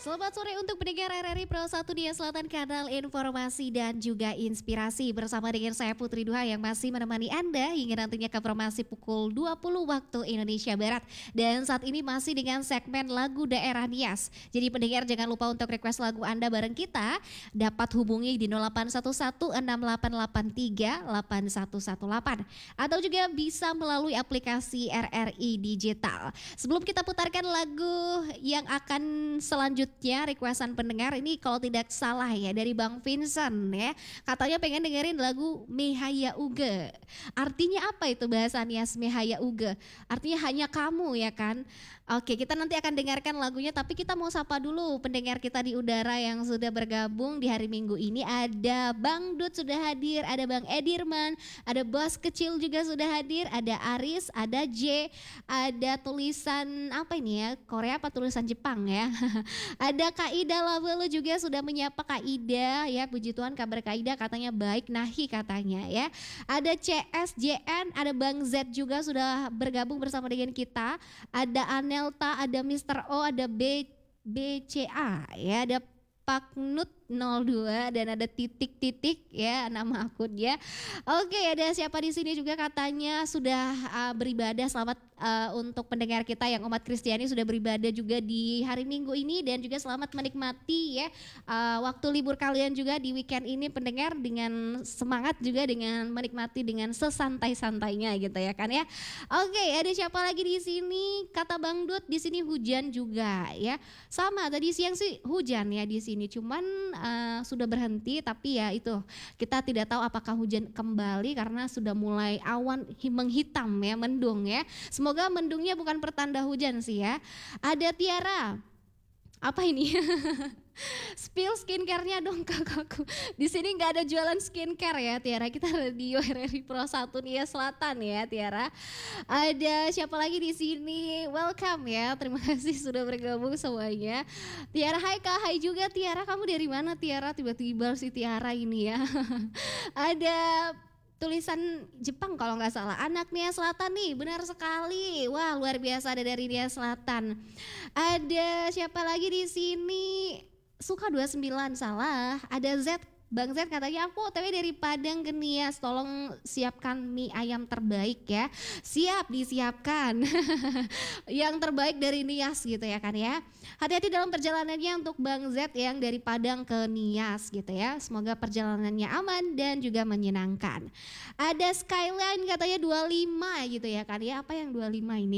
Selamat sore untuk pendengar RRI Pro 1 Nia Selatan, kanal informasi dan juga inspirasi. Bersama dengan saya Putri Duha yang masih menemani Anda hingga nantinya ke informasi pukul 20 waktu Indonesia Barat. Dan saat ini masih dengan segmen lagu daerah Nias. Jadi pendengar jangan lupa untuk request lagu Anda bareng kita. Dapat hubungi di 0811-6883-8118. Atau juga bisa melalui aplikasi RRI Digital. Sebelum kita putarkan lagu yang akan selanjutnya requestan pendengar ini kalau tidak salah ya dari Bang Vincent ya. Katanya pengen dengerin lagu Mehaya Uge. Artinya apa itu bahasa Nias Mehaya Uge? Artinya hanya kamu ya kan? Oke, kita nanti akan dengarkan lagunya tapi kita mau sapa dulu pendengar kita di udara yang sudah bergabung di hari Minggu ini. Ada Bang Dut sudah hadir, ada Bang Edirman, ada Bos Kecil juga sudah hadir, ada Aris, ada J, ada tulisan apa ini ya? Korea apa tulisan Jepang ya? Ada Kak Ida Labelu juga sudah menyapa Kak Ida ya, puji Tuhan kabar Kak Ida katanya baik, nahi katanya ya. Ada CSJN, ada Bang Z juga sudah bergabung bersama dengan kita. Ada Anelta, ada Mr. O, ada BCA ya, ada Paknut 02 dan ada titik-titik ya nama akunnya. Oke, ada siapa di sini juga katanya sudah beribadah. Selamat untuk pendengar kita yang umat Kristiani sudah beribadah juga di hari Minggu ini dan juga selamat menikmati ya waktu libur kalian juga di weekend ini pendengar dengan semangat juga dengan menikmati dengan sesantai-santainya gitu ya kan ya. Oke, ada siapa lagi di sini? Kata Bang Dut di sini hujan juga ya. Sama tadi siang sih hujan ya di sini cuman sudah berhenti tapi ya itu kita tidak tahu apakah hujan kembali karena sudah mulai awan menghitam ya, mendung ya. Semoga mendungnya bukan pertanda hujan sih ya. Ada Tiara. Apa ini? Spill skincare-nya dong kakakku. Di sini nggak ada jualan skincare ya Tiara. Kita radio RRI Pro 1 Nia Selatan ya Tiara. Ada siapa lagi di sini? Welcome ya. Terima kasih sudah bergabung semuanya. Tiara, hai Kak, hai juga Tiara. Kamu dari mana Tiara? Tiba-tiba si Tiara ini ya. Ada tulisan Jepang kalau nggak salah. Anak Nia Selatan nih, benar sekali. Wah, luar biasa ada dari Nia Selatan. Ada siapa lagi di sini? Suka 29 salah. Ada Z, Bang Z katanya aku OTW dari Padang ke Nias, tolong siapkan mie ayam terbaik ya. Siap disiapkan. Yang terbaik dari Nias gitu ya kan ya. Hati-hati dalam perjalanannya untuk Bang Z yang dari Padang ke Nias gitu ya. Semoga perjalanannya aman dan juga menyenangkan. Ada Skyline katanya 25 gitu ya kan ya. Apa yang 25 ini?